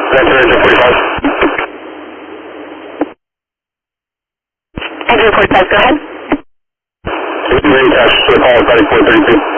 Vector engine 45. Engine 45, go ahead. Ready attached to the call, 3432.